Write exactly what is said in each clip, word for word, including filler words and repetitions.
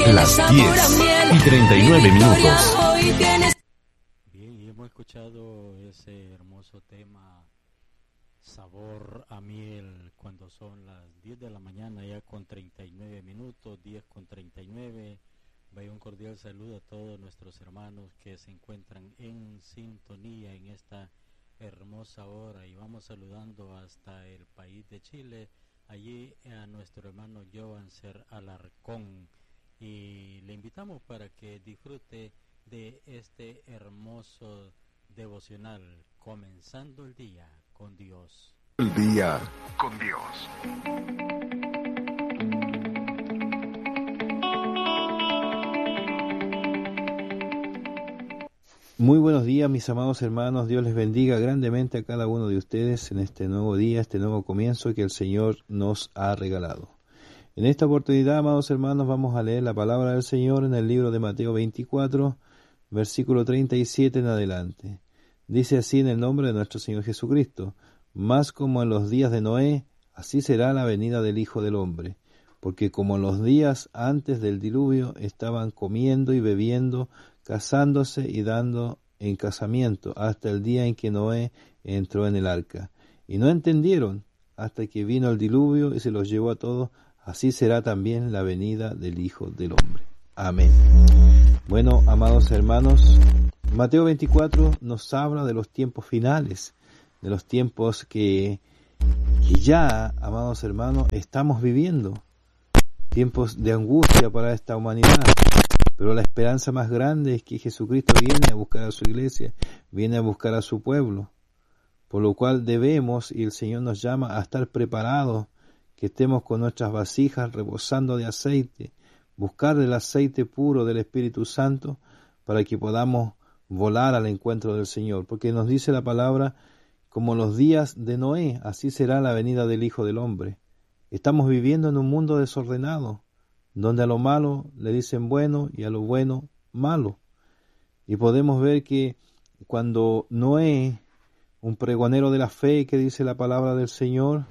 Las diez y treinta y nueve minutos. Bien, y hemos escuchado ese hermoso tema, Sabor a Miel, cuando son las diez de la mañana, ya con treinta y nueve minutos, diez con treinta y nueve. Vaya un cordial saludo a todos nuestros hermanos que se encuentran en sintonía en esta hermosa hora, y vamos saludando hasta el país de Chile, allí a nuestro hermano Joanser Alarcón, y le invitamos para que disfrute de este hermoso devocional, comenzando el día con Dios. El día con Dios. Muy buenos días, mis amados hermanos. Dios les bendiga grandemente a cada uno de ustedes en este nuevo día, este nuevo comienzo que el Señor nos ha regalado. En esta oportunidad, amados hermanos, vamos a leer la palabra del Señor en el libro de Mateo veinticuatro, versículo treinta y siete en adelante. Dice así en el nombre de nuestro Señor Jesucristo: Más como en los días de Noé, así será la venida del Hijo del Hombre. Porque como en los días antes del diluvio estaban comiendo y bebiendo, casándose y dando en casamiento, hasta el día en que Noé entró en el arca. Y no entendieron hasta que vino el diluvio y se los llevó a todos. Así será también la venida del Hijo del Hombre. Amén. Bueno, amados hermanos, Mateo veinticuatro nos habla de los tiempos finales, de los tiempos que, que ya, amados hermanos, estamos viviendo. Tiempos de angustia para esta humanidad. Pero la esperanza más grande es que Jesucristo viene a buscar a su iglesia, viene a buscar a su pueblo, por lo cual debemos, y el Señor nos llama a estar preparados, que estemos con nuestras vasijas rebosando de aceite, buscar el aceite puro del Espíritu Santo para que podamos volar al encuentro del Señor, porque nos dice la palabra, como los días de Noé, así será la venida del Hijo del Hombre. Estamos viviendo en un mundo desordenado, donde a lo malo le dicen bueno y a lo bueno malo. Y podemos ver que cuando Noé, un pregonero de la fe que dice la palabra del Señor,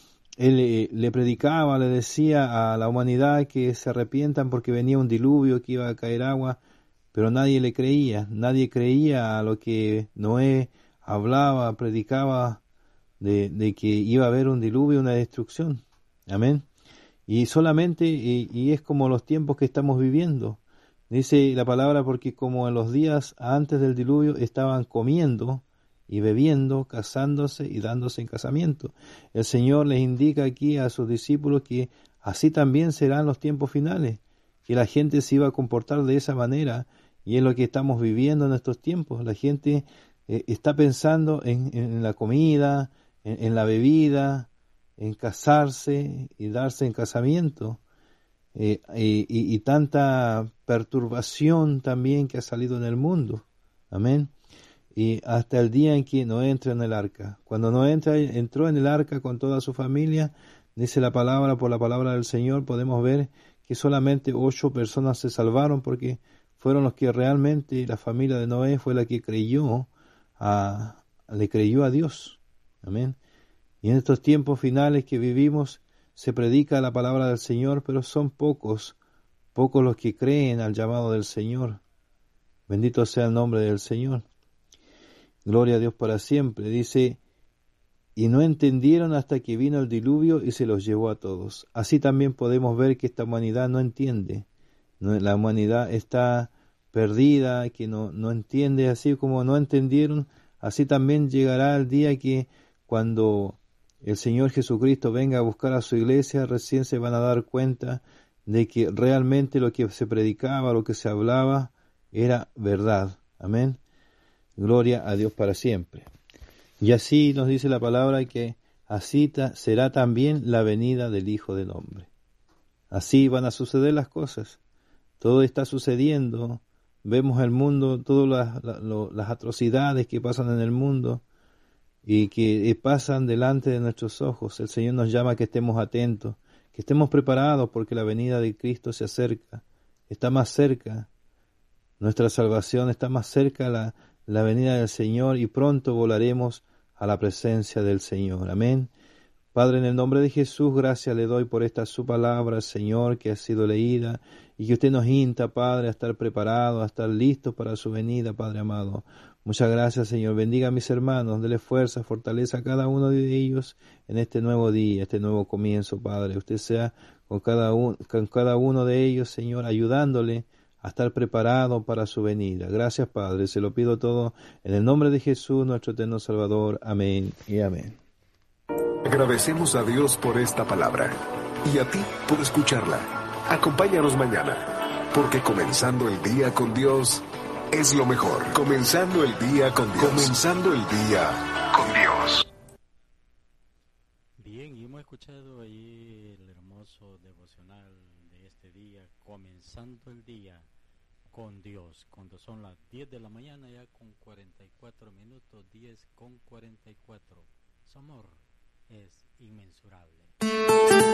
él eh, le predicaba, le decía a la humanidad que se arrepientan porque venía un diluvio, que iba a caer agua, pero nadie le creía, nadie creía a lo que Noé hablaba, predicaba de, de que iba a haber un diluvio, una destrucción. Amén. Y solamente, y, y es como los tiempos que estamos viviendo. Dice la palabra, porque como en los días antes del diluvio estaban comiendo y bebiendo, casándose y dándose en casamiento. El Señor les indica aquí a sus discípulos que así también serán los tiempos finales, que la gente se iba a comportar de esa manera, y es lo que estamos viviendo en estos tiempos. La gente eh, está pensando en, en la comida, en, en la bebida, en casarse y darse en casamiento, eh, y, y, y tanta perturbación también que ha salido en el mundo. Amén. Y hasta el día en que Noé entra en el arca. Cuando Noé entra, entró en el arca con toda su familia, dice la palabra, por la palabra del Señor, podemos ver que solamente ocho personas se salvaron, porque fueron los que realmente, la familia de Noé fue la que creyó, a, le creyó a Dios. Amén. Y en estos tiempos finales que vivimos, se predica la palabra del Señor, pero son pocos, pocos los que creen al llamado del Señor. Bendito sea el nombre del Señor. Gloria a Dios para siempre. Dice, y no entendieron hasta que vino el diluvio y se los llevó a todos. Así también podemos ver que esta humanidad no entiende. La humanidad está perdida, que no, no entiende, así como no entendieron, así también llegará el día que cuando el Señor Jesucristo venga a buscar a su iglesia, recién se van a dar cuenta de que realmente lo que se predicaba, lo que se hablaba, era verdad. Amén. Gloria a Dios para siempre. Y así nos dice la palabra que así ta, será también la venida del Hijo del Hombre. Así van a suceder las cosas. Todo está sucediendo. Vemos el mundo, todas las, las, las atrocidades que pasan en el mundo y que pasan delante de nuestros ojos. El Señor nos llama a que estemos atentos, que estemos preparados, porque la venida de Cristo se acerca, está más cerca. Nuestra salvación está más cerca, la, la venida del Señor, y pronto volaremos a la presencia del Señor. Amén. Padre, en el nombre de Jesús, gracias le doy por esta su palabra, Señor, que ha sido leída y que usted nos insta, Padre, a estar preparados, a estar listos para su venida, Padre amado. Muchas gracias, Señor. Bendiga a mis hermanos, dele fuerza, fortaleza a cada uno de ellos en este nuevo día, este nuevo comienzo, Padre. Usted sea con cada, un, con cada uno de ellos, Señor, ayudándole a estar preparado para su venida. Gracias, Padre. Se lo pido todo en el nombre de Jesús, nuestro eterno Salvador. Amén y amén. Agradecemos a Dios por esta palabra y a ti por escucharla. Acompáñanos mañana, porque comenzando el día con Dios es lo mejor. Comenzando el día con Dios. Comenzando el día con Dios. Bien, y hemos escuchado ahí el hermoso devocional de este día, comenzando el día con Dios, cuando son las diez de la mañana ya con cuarenta y cuatro minutos, diez con cuarenta y cuatro. Su amor es inmensurable.